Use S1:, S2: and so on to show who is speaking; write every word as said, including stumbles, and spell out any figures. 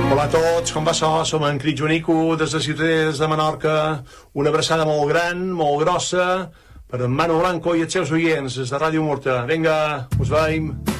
S1: Hola a tots, com va això? Som en Crit Joanico, des de Ciutadans de Menorca. Una abraçada molt gran, molt grossa, per en Manu Blanco i els seus oients, des de Ràdio Murta. Vinga, us veiem.